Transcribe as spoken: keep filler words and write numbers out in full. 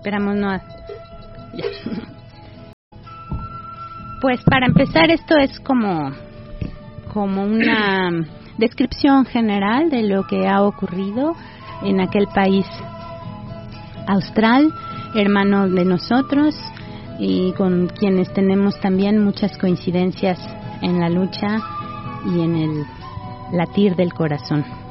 Esperamos no... Ya. Pues para empezar, esto es como, como una descripción general de lo que ha ocurrido en aquel país austral, hermano de nosotros, y con quienes tenemos también muchas coincidencias en la lucha y en el latir del corazón.